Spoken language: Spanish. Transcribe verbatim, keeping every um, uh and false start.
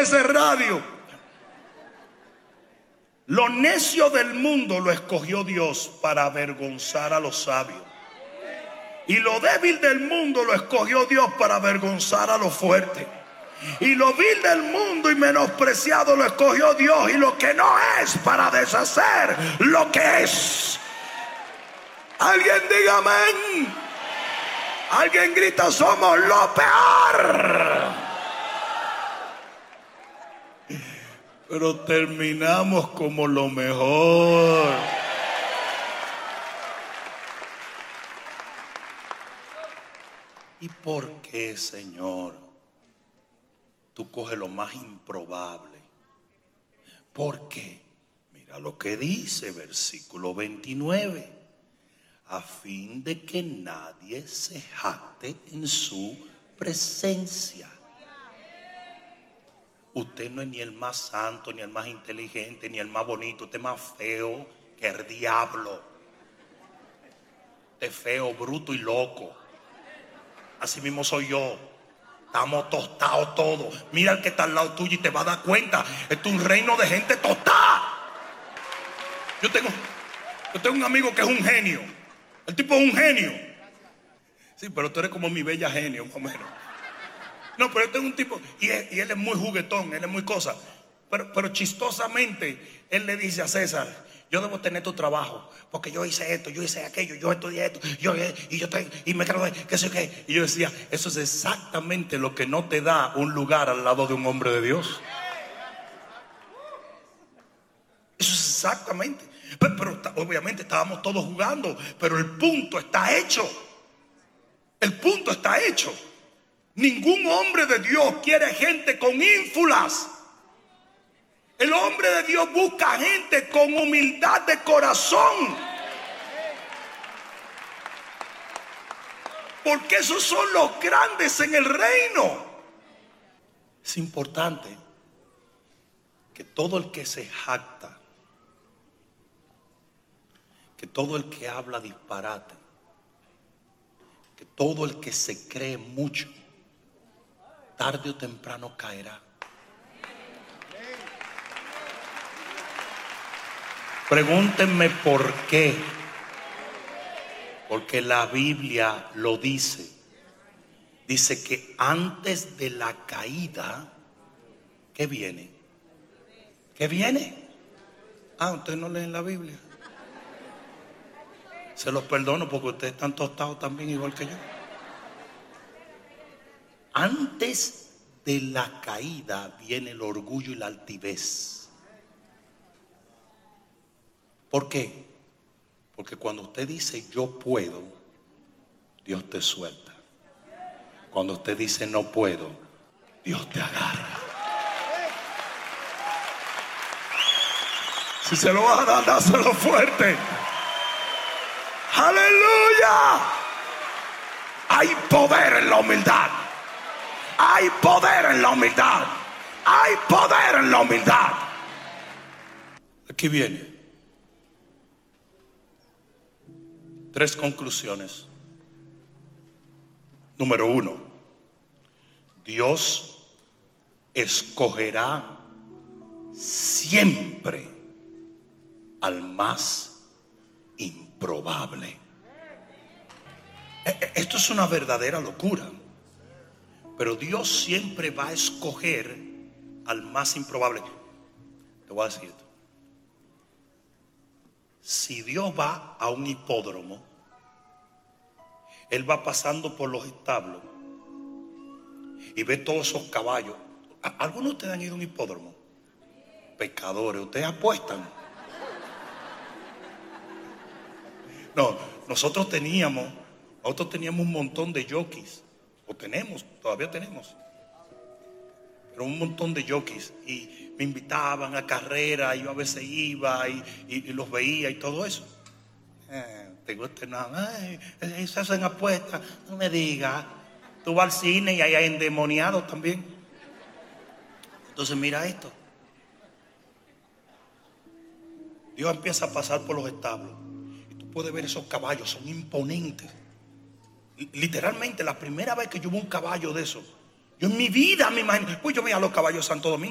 ese radio. Lo necio del mundo lo escogió Dios para avergonzar a los sabios. Y lo débil del mundo lo escogió Dios para avergonzar a los fuertes. Y lo vil del mundo y menospreciado lo escogió Dios. Y lo que no es, para deshacer lo que es. Alguien diga amén. Alguien grita: somos lo peor. Pero terminamos como lo mejor. ¿Y por qué, Señor, tú coges lo más improbable? ¿Por qué? Mira lo que dice versículo veintinueve. A fin de que nadie se jacte en su presencia. Usted no es ni el más santo, ni el más inteligente, ni el más bonito. Usted es más feo que el diablo. Usted es feo, bruto y loco. Así mismo soy yo. Estamos tostados todos. Mira el que está al lado tuyo y te va a dar cuenta. Esto es un reino de gente tostada. Yo tengo, yo tengo un amigo que es un genio. El tipo es un genio. Sí, pero tú eres como mi bella genio, más o menos. No, pero este es un tipo, y él, y él es muy juguetón, él es muy cosa. Pero, pero chistosamente, él le dice a César: yo debo tener tu trabajo, porque yo hice esto, yo hice aquello, yo estudié esto, yo, y yo te, y me gradué, qué sé qué. Y yo decía: eso es exactamente lo que no te da un lugar al lado de un hombre de Dios. Eso es exactamente. Pero, pero obviamente estábamos todos jugando, pero el punto está hecho. El punto está hecho. Ningún hombre de Dios quiere gente con ínfulas. El hombre de Dios busca gente con humildad de corazón. Porque esos son los grandes en el reino. Es importante que todo el que se jacta, que todo el que habla disparate, que todo el que se cree mucho, tarde o temprano caerá. Pregúntenme por qué. Porque la Biblia lo dice. Dice que antes de la caída, ¿qué viene? ¿Qué viene? Ah, ustedes no leen la Biblia. Se los perdono porque ustedes están tostados también igual que yo. Antes de la caída viene el orgullo y la altivez. ¿Por qué? Porque cuando usted dice yo puedo, Dios te suelta. Cuando usted dice no puedo, Dios te agarra. Si se lo vas a dar, dáselo fuerte. ¡Aleluya! Hay poder en la humildad. Hay poder en la humildad. Hay poder en la humildad. Aquí viene. Tres conclusiones. Número uno. Dios escogerá siempre al más improbable. Esto es una verdadera locura. Pero Dios siempre va a escoger al más improbable. Te voy a decir esto. Si Dios va a un hipódromo, Él va pasando por los establos y ve todos esos caballos. ¿Algunos de ustedes han ido a un hipódromo? Pecadores, ustedes apuestan. No, nosotros teníamos, nosotros teníamos un montón de jockeys. O tenemos, todavía tenemos. Pero un montón de jockeys. Y me invitaban a carreras. Y yo a veces iba y, y, y los veía y todo eso. Eh, ¿Te gusta nada? Ay, se hacen apuestas. No me digas. Tú vas al cine y ahí hay endemoniados también. Entonces mira esto. Dios empieza a pasar por los establos. Y tú puedes ver esos caballos. Son imponentes. Literalmente la primera vez que yo vi un caballo de esos, yo en mi vida me imagino, pues yo veía a los caballos de Santo Domingo.